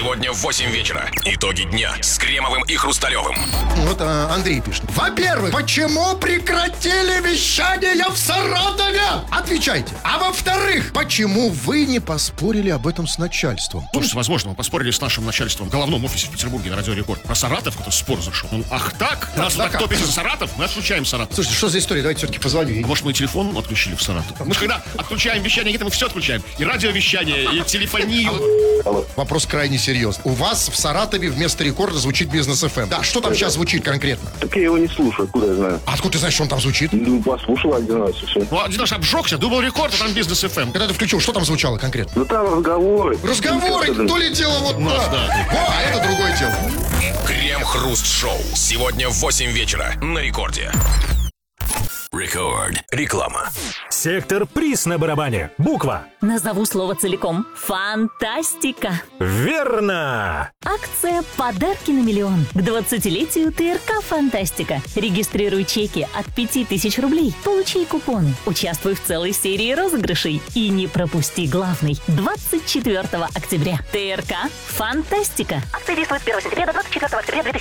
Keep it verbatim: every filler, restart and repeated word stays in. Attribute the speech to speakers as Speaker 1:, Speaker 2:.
Speaker 1: Сегодня в восемь вечера. Итоги дня с Кремовым и Хрусталевым.
Speaker 2: Вот а, Андрей пишет. Во-первых, почему прекратили вещание в Саратове? Отвечайте. А во-вторых, почему вы не поспорили об этом с начальством?
Speaker 3: Слушайте, возможно, мы поспорили с нашим начальством в головном офисе в Петербурге на Радио Рекорд. Про Саратов какой-то спор зашел. Ну, ах так? Раз
Speaker 2: да
Speaker 3: так
Speaker 2: как?
Speaker 3: топите за Саратов, мы отключаем Саратов.
Speaker 2: Слушайте, что за история? Давайте все-таки позвоню ей.
Speaker 3: Может, мы телефон отключили в Саратов? Мы же когда отключаем вещание, где-то мы все отключаем. И радиовещание, и телефонию.
Speaker 2: Вопрос крайне серьезный. У вас в Саратове вместо рекорда звучит Бизнес эф эм. Да, что там сейчас звучит конкретно?
Speaker 4: Так я его не слушаю, откуда я знаю?
Speaker 2: А откуда ты знаешь, что он там звучит?
Speaker 4: Ну, послушал один раз и все.
Speaker 3: Ну, один раз обжегся, думал рекорд, а там Бизнес эф эм.
Speaker 2: Когда ты включил, что там звучало конкретно?
Speaker 4: Ну, там разговоры.
Speaker 2: Разговоры, то ли дело вот
Speaker 3: У нас,
Speaker 2: так.
Speaker 3: да.
Speaker 2: О, а это другое дело.
Speaker 1: Крем-хруст-шоу. Сегодня в восемь вечера на Рекорде. Рекорд. Реклама.
Speaker 5: Сектор приз на барабане. Буква.
Speaker 6: Назову слово целиком. Фантастика.
Speaker 5: Верно.
Speaker 6: Акция «Подарки на миллион» к двадцатилетию ТРК «Фантастика». Регистрируй чеки от пяти тысяч рублей. Получи купоны. Участвуй в целой серии розыгрышей. И не пропусти главный. двадцать четвёртого октября. ТРК «Фантастика». Акция действует с первого сентября до двадцать четвёртого октября две тысячи